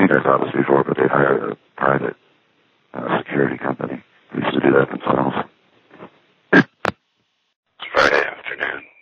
Banger's office before, but they'd hired a private security company who used to do that themselves. It's Friday afternoon.